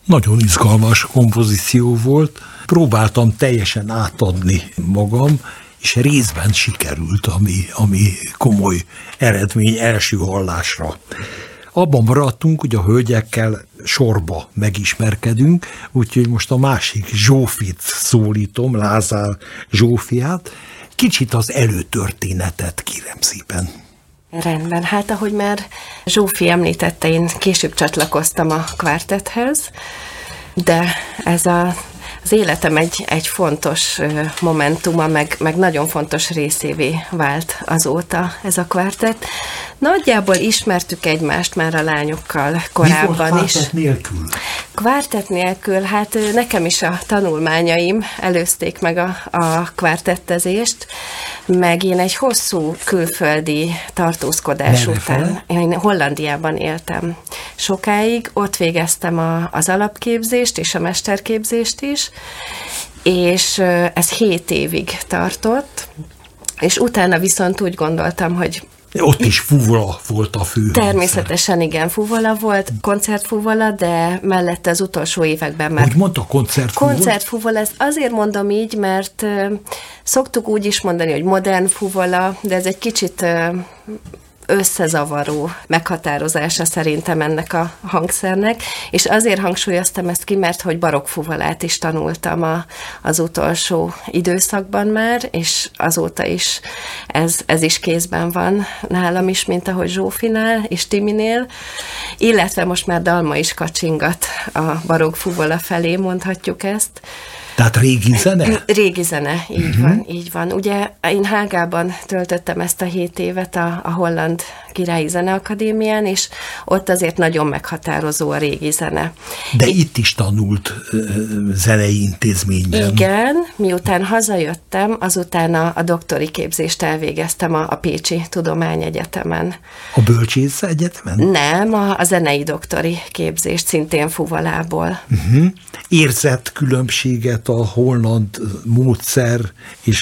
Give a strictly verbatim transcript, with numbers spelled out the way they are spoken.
Nagyon izgalmas kompozíció volt. Próbáltam teljesen átadni magam, és részben sikerült, ami, ami komoly eredmény első hallásra. Abban maradtunk, hogy a hölgyekkel sorba megismerkedünk, úgyhogy most a másik Zsófit szólítom, Lázár Zsófiát. Kicsit az előtörténetet kérem szépen. Rendben, hát ahogy már Zsófi említette, én később csatlakoztam a kvártethez, de ez a Az életem egy, egy fontos momentuma, meg, meg nagyon fontos részévé vált azóta ez a kvártett. Nagyjából ismertük egymást már a lányokkal korábban is. Mi volt kvártett nélkül? Kvártett nélkül, hát nekem is a tanulmányaim előzték meg a, a kvártettezést, meg én egy hosszú külföldi tartózkodás Merre után, fele? én Hollandiában éltem sokáig, ott végeztem a, az alapképzést és a mesterképzést is, és ez hét évig tartott, és utána viszont úgy gondoltam, hogy Ott is fuvola volt a fő. természetesen igen, fuvola volt, koncertfuvola, de mellette az utolsó években már... Hogy mondta, koncertfuvola? Koncertfuvola, ezt azért mondom így, mert uh, szoktuk úgy is mondani, hogy modern fuvola, de ez egy kicsit uh, összezavaró meghatározása szerintem ennek a hangszernek, és azért hangsúlyoztam ezt ki, mert hogy barokkfuvolát is tanultam a, az utolsó időszakban már, és azóta is ez, ez is kézben van nálam is, mint ahogy Zsófinál és Timinél, illetve most már Dalma is kacsingat a barokkfuvola felé, mondhatjuk ezt. Tehát régi zene? Régi zene, így uh-huh. van, így van. Ugye én Hágában töltöttem ezt a hét évet a, a Holland Királyi Zeneakadémián, és ott azért nagyon meghatározó a régi zene. De I- itt is tanult uh, zenei intézményben. Igen, miután hazajöttem, azután a, a doktori képzést elvégeztem a, a Pécsi Tudományegyetemen. A Bölcsész Egyetemen? Nem, a, a zenei doktori képzést szintén fuvolából. Uh-huh. Érzett különbséget a holland módszer és